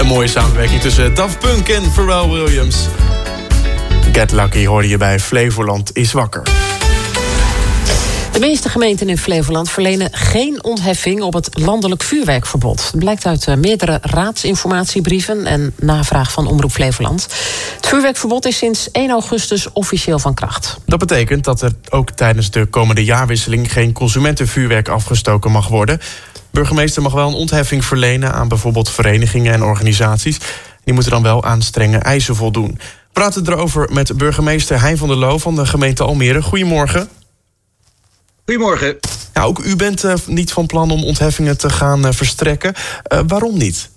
Een mooie samenwerking tussen Daft Punk en Pharrell Williams. Get Lucky hoorde je bij Flevoland is wakker. De meeste gemeenten in Flevoland verlenen geen ontheffing op het landelijk vuurwerkverbod. Dat blijkt uit meerdere raadsinformatiebrieven en navraag van Omroep Flevoland. Het vuurwerkverbod is sinds 1 augustus officieel van kracht. Dat betekent dat er ook tijdens de komende jaarwisseling geen consumentenvuurwerk afgestoken mag worden. Burgemeester mag wel een ontheffing verlenen aan bijvoorbeeld verenigingen en organisaties. Die moeten dan wel aan strenge eisen voldoen. We praten erover met burgemeester Hein van der Loo van de gemeente Almere. Goedemorgen. Goedemorgen. Ja, ook u bent niet van plan om ontheffingen te gaan verstrekken. Waarom niet?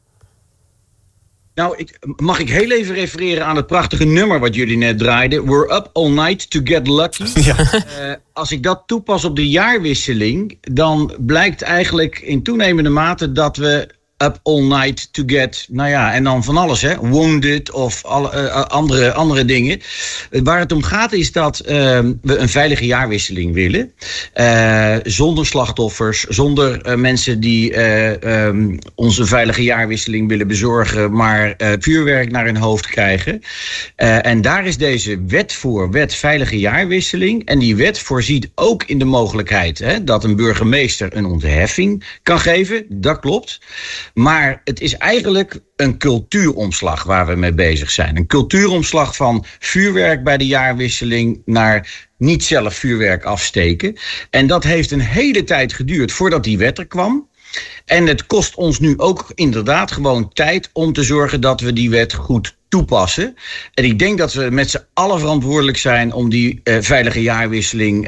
Nou, mag ik heel even refereren aan het prachtige nummer wat jullie net draaiden. We're up all night to get lucky. Ja. Als ik dat toepas op de jaarwisseling, dan blijkt eigenlijk in toenemende mate dat we up all night to get, nou ja, en dan van alles, hè, wounded of andere dingen. Waar het om gaat is dat we een veilige jaarwisseling willen. Zonder slachtoffers, zonder mensen die ons een veilige jaarwisseling willen bezorgen, maar vuurwerk naar hun hoofd krijgen. En daar is deze wet voor, wet veilige jaarwisseling. En die wet voorziet ook in de mogelijkheid dat een burgemeester een ontheffing kan geven. Dat klopt. Maar het is eigenlijk een cultuuromslag waar we mee bezig zijn. Een cultuuromslag van vuurwerk bij de jaarwisseling naar niet zelf vuurwerk afsteken. En dat heeft een hele tijd geduurd voordat die wet er kwam. En het kost ons nu ook inderdaad gewoon tijd om te zorgen dat we die wet goed toepassen. En ik denk dat we met z'n allen verantwoordelijk zijn om die veilige jaarwisseling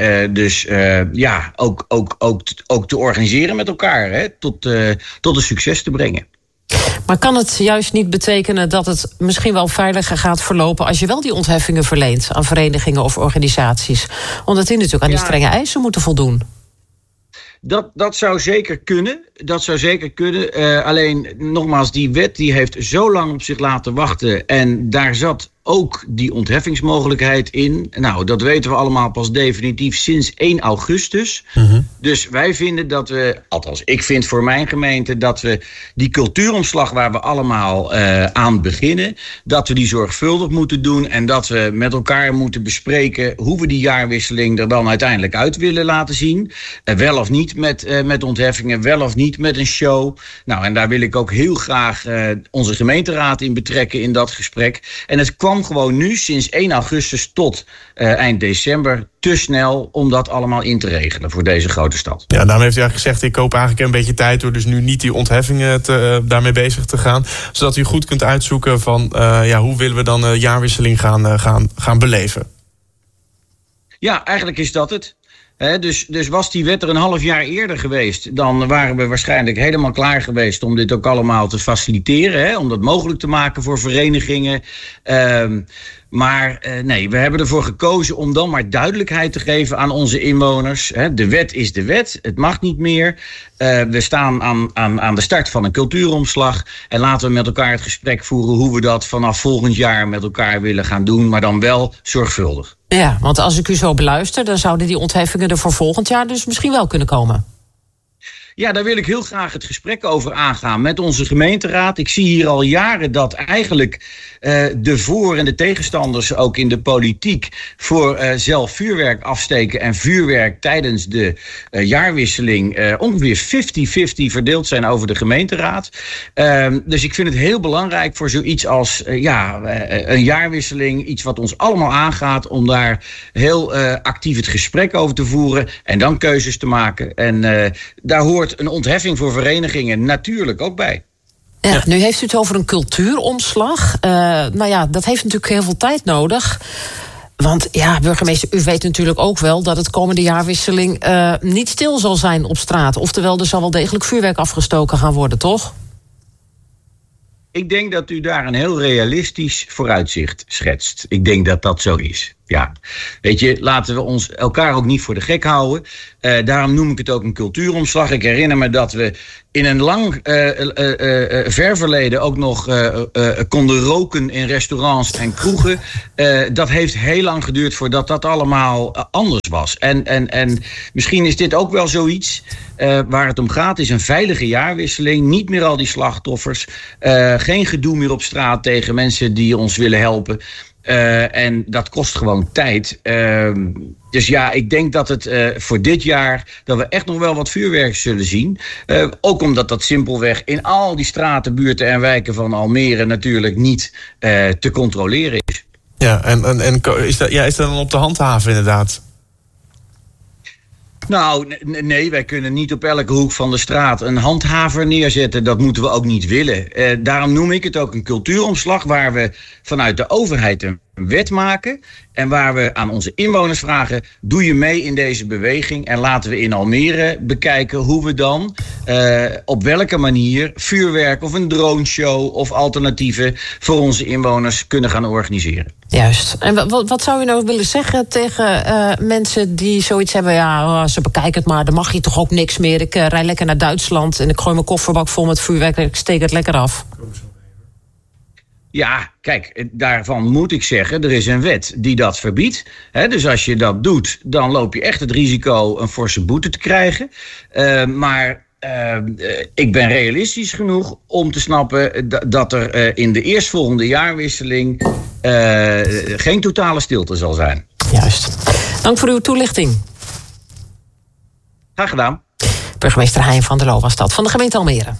ook te organiseren met elkaar. Tot een succes te brengen. Maar kan het juist niet betekenen dat het misschien wel veiliger gaat verlopen als je wel die ontheffingen verleent aan verenigingen of organisaties? Omdat die natuurlijk aan die strenge eisen moeten voldoen. Dat zou zeker kunnen. Alleen, nogmaals, die wet die heeft zo lang op zich laten wachten. En daar zat ook die ontheffingsmogelijkheid in. Nou, dat weten we allemaal pas definitief sinds 1 augustus. Mm-hmm. Dus wij vinden dat we, althans ik vind voor mijn gemeente, dat we die cultuuromslag waar we allemaal aan beginnen, dat we die zorgvuldig moeten doen en dat we met elkaar moeten bespreken hoe we die jaarwisseling er dan uiteindelijk uit willen laten zien. Wel of niet met ontheffingen, wel of niet met een show. Nou, en daar wil ik ook heel graag onze gemeenteraad in betrekken in dat gesprek. En het kwam gewoon nu sinds 1 augustus tot eind december te snel om dat allemaal in te regelen voor deze grote stad. Ja, daarom heeft u eigenlijk gezegd, ik koop eigenlijk een beetje tijd door dus nu niet die ontheffingen daarmee bezig te gaan. Zodat u goed kunt uitzoeken van hoe willen we dan jaarwisseling gaan beleven. Ja, eigenlijk is dat het. Dus was die wet er een half jaar eerder geweest, dan waren we waarschijnlijk helemaal klaar geweest om dit ook allemaal te faciliteren. Om dat mogelijk te maken voor verenigingen. Maar nee, we hebben ervoor gekozen om dan maar duidelijkheid te geven aan onze inwoners. De wet is de wet, het mag niet meer. We staan aan de start van een cultuuromslag. En laten we met elkaar het gesprek voeren hoe we dat vanaf volgend jaar met elkaar willen gaan doen. Maar dan wel zorgvuldig. Ja, want als ik u zo beluister, dan zouden die ontheffingen er voor volgend jaar dus misschien wel kunnen komen. Ja, daar wil ik heel graag het gesprek over aangaan met onze gemeenteraad. Ik zie hier al jaren dat eigenlijk de voor- en de tegenstanders ook in de politiek voor zelf vuurwerk afsteken en vuurwerk tijdens de jaarwisseling ongeveer 50-50 verdeeld zijn over de gemeenteraad. Dus ik vind het heel belangrijk voor zoiets als een jaarwisseling, iets wat ons allemaal aangaat, om daar heel actief het gesprek over te voeren en dan keuzes te maken. En daar hoort een ontheffing voor verenigingen natuurlijk ook bij. Ja, nu heeft u het over een cultuuromslag. Dat heeft natuurlijk heel veel tijd nodig. Want ja, burgemeester, u weet natuurlijk ook wel dat het komende jaarwisseling niet stil zal zijn op straat. Oftewel, er zal wel degelijk vuurwerk afgestoken gaan worden, toch? Ik denk dat u daar een heel realistisch vooruitzicht schetst. Ik denk dat dat zo is. Ja, weet je, laten we ons elkaar ook niet voor de gek houden. Daarom noem ik het ook een cultuuromslag. Ik herinner me dat we in een lang ver verleden ook nog konden roken in restaurants en kroegen. Dat heeft heel lang geduurd voordat dat allemaal anders was. En misschien is dit ook wel zoiets waar het om gaat. Is een veilige jaarwisseling. Niet meer al die slachtoffers. Geen gedoe meer op straat tegen mensen die ons willen helpen. En dat kost gewoon tijd. Dus ja, ik denk dat het voor dit jaar dat we echt nog wel wat vuurwerk zullen zien. Ook omdat dat simpelweg in al die straten, buurten en wijken van Almere natuurlijk niet te controleren is. Ja, en is dat dan op te handhaven inderdaad? Nou, nee, wij kunnen niet op elke hoek van de straat een handhaver neerzetten. Dat moeten we ook niet willen. Daarom noem ik het ook een cultuuromslag waar we vanuit de overheid een wet maken. En waar we aan onze inwoners vragen, doe je mee in deze beweging? En laten we in Almere bekijken hoe we dan op welke manier vuurwerk of een droneshow of alternatieven voor onze inwoners kunnen gaan organiseren. Juist. En wat zou je nou willen zeggen tegen mensen die zoiets hebben? Ja, ze bekijken het maar, dan mag je toch ook niks meer. Ik rij lekker naar Duitsland en ik gooi mijn kofferbak vol met vuurwerk en ik steek het lekker af. Ja, kijk, daarvan moet ik zeggen, er is een wet die dat verbiedt. Dus als je dat doet, dan loop je echt het risico een forse boete te krijgen. Maar ik ben realistisch genoeg om te snappen dat er in de eerstvolgende jaarwisseling geen totale stilte zal zijn. Juist. Dank voor uw toelichting. Graag gedaan. Burgemeester Hein van der Loo was dat, van de gemeente Almere.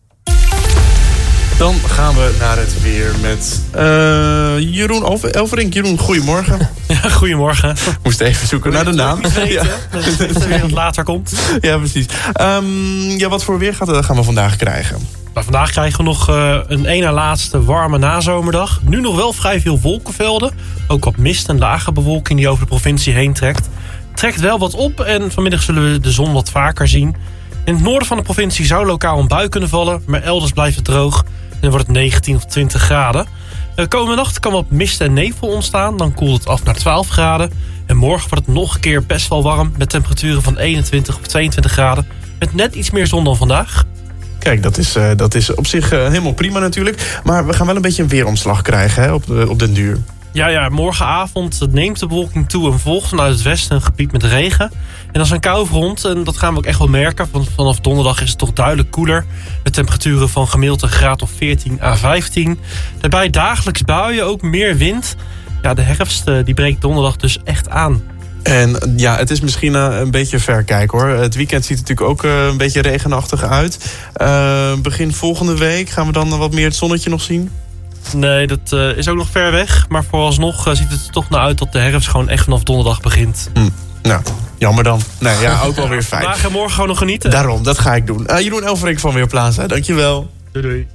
Dan gaan we naar het weer met Jeroen Elverink. Jeroen, goedemorgen. Ja, goedemorgen. Moest even zoeken naar de naam. Ja. Dat het weer later komt. Ja, precies. Wat voor weer gaan we vandaag krijgen? Nou, vandaag krijgen we nog een ene laatste warme nazomerdag. Nu nog wel vrij veel wolkenvelden. Ook wat mist en lage bewolking die over de provincie heen trekt. Trekt wel wat op en vanmiddag zullen we de zon wat vaker zien. In het noorden van de provincie zou lokaal een bui kunnen vallen, maar elders blijft het droog. En dan wordt het 19 of 20 graden. Komende nacht kan wat mist en nevel ontstaan. Dan koelt het af naar 12 graden. En morgen wordt het nog een keer best wel warm. Met temperaturen van 21 of 22 graden. Met net iets meer zon dan vandaag. Kijk, dat is op zich helemaal prima natuurlijk. Maar we gaan wel een beetje een weeromslag krijgen hè, op den duur. Ja, morgenavond neemt de bewolking toe en volgt vanuit het westen een gebied met regen. En dat is een koufront en dat gaan we ook echt wel merken. Vanaf donderdag is het toch duidelijk koeler. Met temperaturen van gemiddeld een graad of 14 à 15. Daarbij dagelijks buien, ook meer wind. Ja, de herfst die breekt donderdag dus echt aan. En ja, het is misschien een beetje ver kijken hoor. Het weekend ziet er natuurlijk ook een beetje regenachtig uit. Begin volgende week gaan we dan wat meer het zonnetje nog zien? Nee, dat is ook nog ver weg. Maar vooralsnog ziet het er toch naar uit dat de herfst gewoon echt vanaf donderdag begint. Nou, jammer dan. Nee, ja, ook wel weer fijn. Vandaag en morgen gewoon nog genieten. Daarom, dat ga ik doen. Jeroen Elverink van Weerplaza, dankjewel. Doei.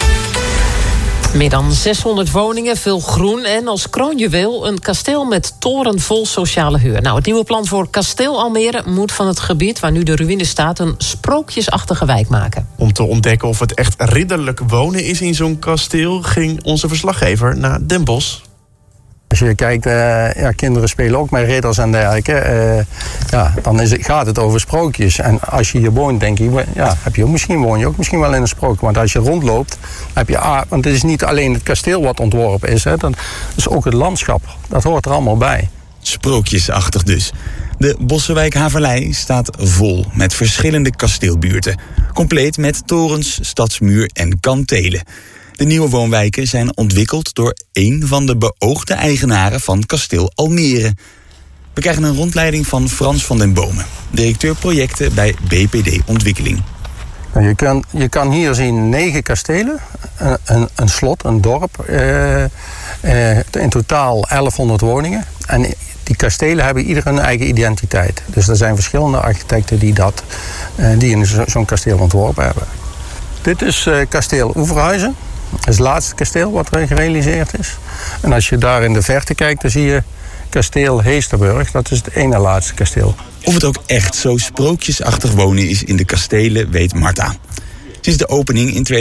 Meer dan 600 woningen, veel groen en als kroonjuweel een kasteel met toren vol sociale huur. Nou, het nieuwe plan voor Kasteel Almere moet van het gebied waar nu de ruïne staat een sprookjesachtige wijk maken. Om te ontdekken of het echt ridderlijk wonen is in zo'n kasteel ging onze verslaggever naar Den Bosch. Als je kijkt, kinderen spelen ook met ridders en dergelijke. Dan gaat het over sprookjes. En als je hier woont, denk je, woon je ook misschien wel in een sprookje. Want als je rondloopt, heb je... want het is niet alleen het kasteel wat ontworpen is. Hè, dat is ook het landschap. Dat hoort er allemaal bij. Sprookjesachtig dus. De Bossenwijk Haverlei staat vol met verschillende kasteelbuurten. Compleet met torens, stadsmuur en kantelen. De nieuwe woonwijken zijn ontwikkeld door één van de beoogde eigenaren van Kasteel Almere. We krijgen een rondleiding van Frans van den Bomen, directeur projecten bij BPD Ontwikkeling. Je kan hier zien 9 kastelen, een slot, een dorp, in totaal 1100 woningen. En die kastelen hebben ieder een eigen identiteit. Dus er zijn verschillende architecten die in zo'n kasteel ontworpen hebben. Dit is kasteel Oeverhuizen. Dat is het laatste kasteel wat er gerealiseerd is. En als je daar in de verte kijkt, dan zie je kasteel Heesterburg. Dat is het ene laatste kasteel. Of het ook echt zo sprookjesachtig wonen is in de kastelen, weet Marta. Sinds de opening in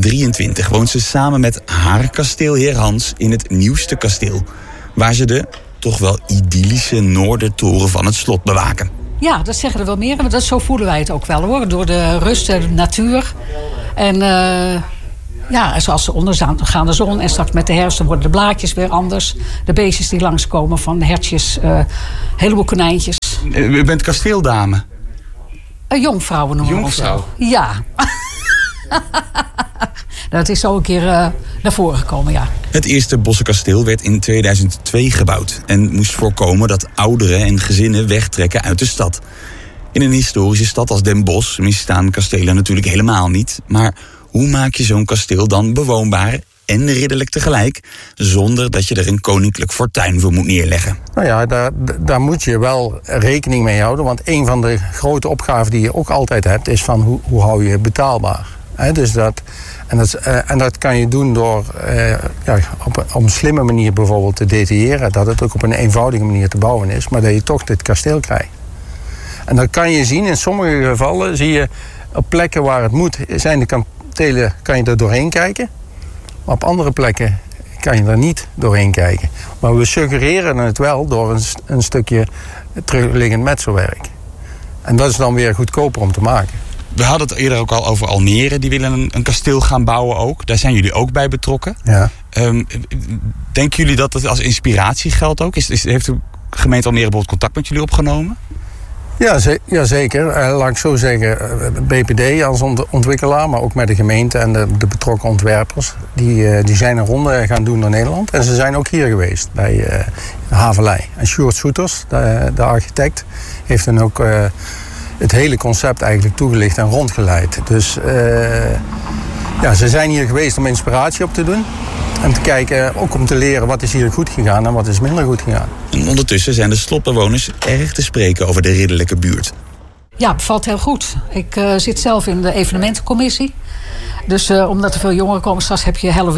2023 woont ze samen met haar kasteelheer Hans in het nieuwste kasteel. Waar ze de toch wel idyllische noordertoren van het slot bewaken. Ja, dat zeggen er wel meer. Maar zo voelen wij het ook wel hoor. Door de rust en de natuur. En zoals de ondergaande zon. En straks met de herfst worden de blaadjes weer anders. De beestjes die langskomen van hertjes. Een heleboel konijntjes. U bent kasteeldame? Jonkvrouwen noemen we ons. Jonkvrouw? Ja. Dat is zo een keer naar voren gekomen, ja. Het eerste Bossenkasteel werd in 2002 gebouwd en moest voorkomen dat ouderen en gezinnen wegtrekken uit de stad. In een historische stad als Den Bosch misstaan kastelen natuurlijk helemaal niet. Maar hoe maak je zo'n kasteel dan bewoonbaar en ridderlijk tegelijk, zonder dat je er een koninklijk fortuin voor moet neerleggen? Nou ja, daar moet je wel rekening mee houden. Want een van de grote opgaven die je ook altijd hebt, is van hoe hou je het betaalbaar? Dus dat kan je doen door op een slimme manier bijvoorbeeld te detailleren. Dat het ook op een eenvoudige manier te bouwen is, maar dat je toch dit kasteel krijgt. En dan kan je zien, in sommige gevallen zie je op plekken waar het moet, zijn de kastelen, kan je er doorheen kijken. Maar op andere plekken kan je er niet doorheen kijken. Maar we suggereren het wel door een stukje terugliggend metselwerk. En dat is dan weer goedkoper om te maken. We hadden het eerder ook al over Almere. Die willen een kasteel gaan bouwen ook. Daar zijn jullie ook bij betrokken. Ja. Denken jullie dat het als inspiratie geldt ook? Heeft de gemeente Almere bijvoorbeeld contact met jullie opgenomen? Ja, zeker. Laat ik zo zeggen, BPD als ontwikkelaar, maar ook met de gemeente en de betrokken ontwerpers. Die zijn een ronde gaan doen door Nederland. En ze zijn ook hier geweest, bij Haverlei. En Sjoerd Soeters, de architect, heeft dan ook het hele concept eigenlijk toegelicht en rondgeleid. Dus ze zijn hier geweest om inspiratie op te doen. En te kijken, ook om te leren wat is hier goed gegaan en wat is minder goed gegaan. En ondertussen zijn de slotbewoners erg te spreken over de ridderlijke buurt. Ja, bevalt heel goed. Ik zit zelf in de evenementencommissie. Dus omdat er veel jongeren komen, straks heb je Halloween.